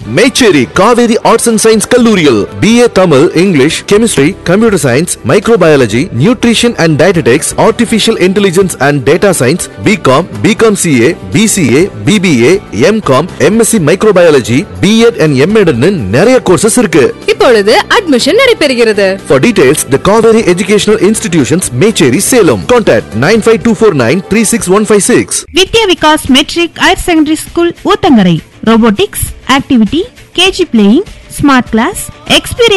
Mecheri Kaveri arts and science கல்லூரியில் BA Tamil, English, chemistry, computer science, microbiology, nutrition and dietetics, artificial intelligence and data science, BCom, BCom CA, BCA, BBA, MCom, MSc microbiology, B.Ed and M.Ed ன்னு நிறைய courses இருக்கு. இப்பொழுது admission நடைபெறுகிறது. For details, the Kaveri Educational Institutions, Mecheri, Salem. Contact 95249 Vidya Vikas Metric Higher Secondary School, Uttangarai. Robotics, activity, KG playing, smart class, experience.